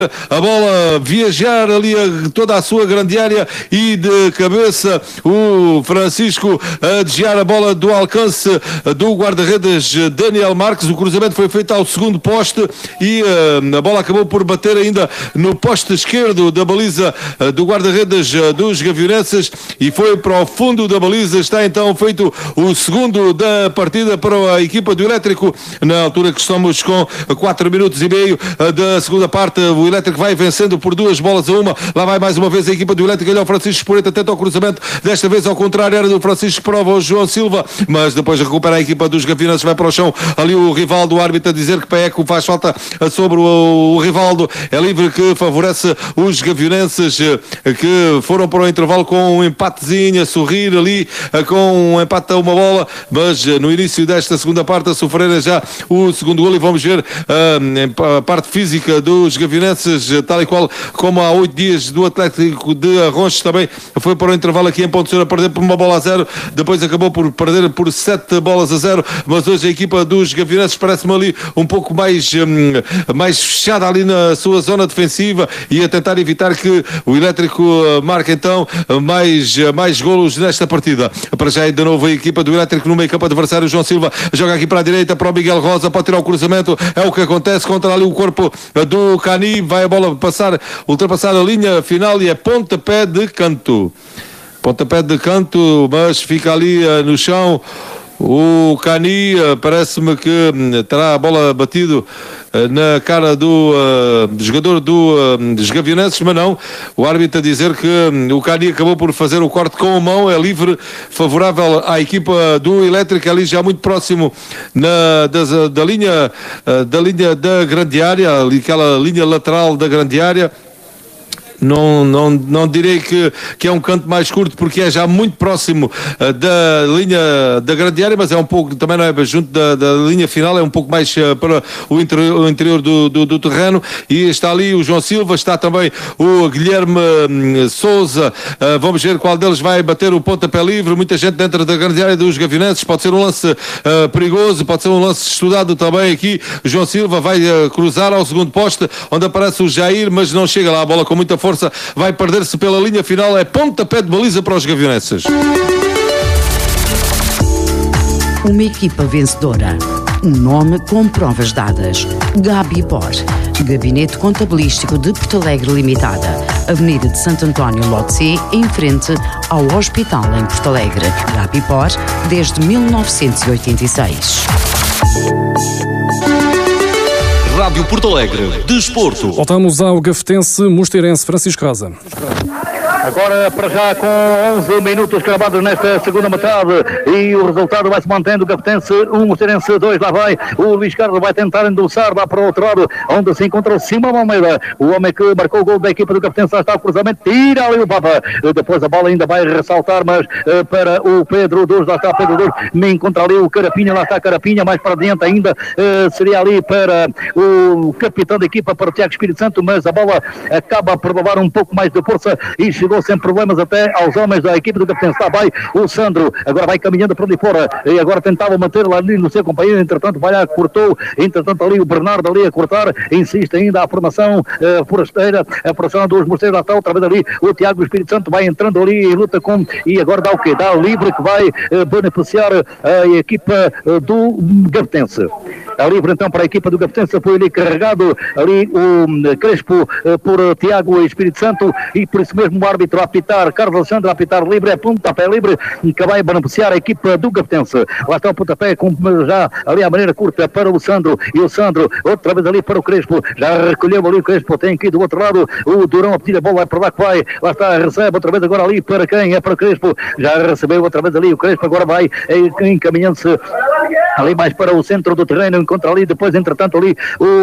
a bola viajar ali toda a sua grande área e de cabeça o Francisco a desviar a bola do alcance do guarda-redes Daniel Marques. O cruzamento foi feito ao segundo poste e a bola acabou por bater ainda no poste esquerdo da baliza do guarda-redes dos Gavionenses e foi para o fundo da baliza. Está então feito o segundo da partida para a equipa do Elétrico, na altura que estamos com 4 minutos e meio da segunda parte. O Elétrico vai vencendo por 2-1. Lá vai mais uma vez a equipa do Elétrico. Olha o Francisco Esporeta, tenta o cruzamento. Desta vez ao contrário, era do Francisco, prova o João Silva, mas depois recupera a equipa dos Gavionenses, vai para o chão. Ali o Rivaldo, o árbitro a dizer que Paeco faz falta sobre o Rivaldo. É livre que favorece os Gavionenses, que foram para o intervalo com um empatezinho, a sorrir ali, com um empate a uma bola, mas no início desta segunda parte a sofrer já o segundo golo. E vamos ver a parte física dos Gavionenses, tal e qual como há 8 dias do Atlético de Arronches, também foi para o intervalo aqui em Ponte Senhor a perder por 1-0, depois acabou por perder por 7-0, mas hoje a equipa dos Gavionenses parece-me ali um pouco mais fechada ali na sua zona defensiva e a tentar evitar que o Elétrico marque então mais golos nesta partida. Para já de novo a equipa do Elétrico no meio campo adversário. João Silva joga aqui para a direita para o Miguel Rosa, pode tirar o cruzamento, é o que acontece contra ali o corpo do Cani, vai a bola ultrapassar a linha final e é pontapé de canto, mas fica ali no chão o Cani. Parece-me que terá a bola batido na cara do jogador dos Gavionenses, mas não, o árbitro a dizer que o Cani acabou por fazer o corte com a mão. É livre, favorável à equipa do Elétrico, ali já muito próximo da linha da grande área, ali aquela linha lateral da grande área. Não direi que é um canto mais curto, porque é já muito próximo da linha da grande área, mas é um pouco, também não é junto da linha final, é um pouco mais para o interior do terreno. E está ali o João Silva, está também o Guilherme Souza. Vamos ver qual deles vai bater o pontapé livre. Muita gente dentro da grande área dos Gavionenses, pode ser um lance perigoso, pode ser um lance estudado também aqui. O João Silva vai cruzar ao segundo poste, onde aparece o Jair, mas não chega lá, a bola com muita força vai perder-se pela linha final. É pontapé de baliza para os Gavionenses. Uma equipa vencedora, um nome com provas dadas. Gabipor, Gabinete Contabilístico de Porto Alegre Limitada, Avenida de Santo António, lote C, em frente ao Hospital em Porto Alegre. Gabipor desde 1986. Rádio Porto Alegre, Desporto. Voltamos ao Gafetense Mosteirense. Francisco Rosa. Agora para já com 11 minutos cravados nesta segunda metade e o resultado vai se mantendo. Gafetense 1, Mosteirense 2. Lá vai o Luís Carlos, vai tentar endulçar lá para o outro lado, onde se encontra o Simão Almeida, o homem que marcou o gol da equipa do Gafetense. Lá está o cruzamento, tira ali o Papa, depois a bola ainda vai ressaltar, mas para o Pedro Duz. Lá está Pedro Duz, me encontra ali o Carapinha, lá está Carapinha, mais para dentro ainda seria ali para o capitão da equipa, para o Tiago Espírito Santo, mas a bola acaba por levar um pouco mais de força e chegou sem problemas até aos homens da equipe do Gafetense. Lá vai o Sandro, agora vai caminhando para ali fora e agora tentava manter lá ali no seu companheiro, entretanto vai lá, cortou, entretanto ali o Bernardo ali a cortar, insiste ainda a formação forasteira, a formação dos Mosteiros. Lá está outra vez ali o Tiago Espírito Santo, vai entrando ali e luta com, e agora dá o quê? Dá livre que vai beneficiar a equipa do Gafetense. Está livre então para a equipa do Gafetense, foi ali carregado ali o Crespo por Tiago Espírito Santo e por isso mesmo o árbitro a apitar, Carlos Alexandre a apitar livre, é pontapé livre que vai beneficiar a equipa do Gafetense. Lá está o pontapé com já ali a maneira curta para o Sandro, e o Sandro outra vez ali para o Crespo, já recolheu ali o Crespo, tem aqui do outro lado o Durão a pedir a bola, vai para lá que vai, lá está, recebe outra vez agora ali para quem? É para o Crespo, já recebeu outra vez ali o Crespo, agora vai encaminhando-se ali mais para o centro do terreno, encontra ali depois entretanto ali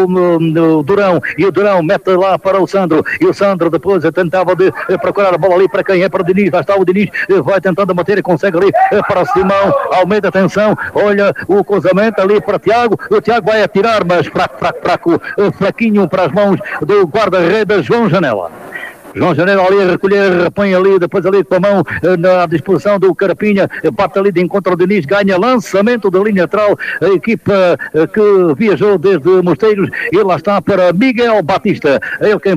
o Durão, e o Durão mete lá para o Sandro, e o Sandro depois tentava de procurar a bola ali para quem? É para o Diniz, lá está o Diniz, vai tentando bater e consegue ali para o Simão Almeida, atenção, olha o cruzamento ali para Tiago, o Tiago vai atirar, mas fraco, fraquinho para as mãos do guarda-redes João Janela. João Janela ali a recolher, repõe ali, depois ali com a mão na disposição do Carapinha, bate ali de encontro ao Diniz, ganha lançamento da linha lateral, a equipa que viajou desde Mosteiros, e lá está para Miguel Batista, ele quem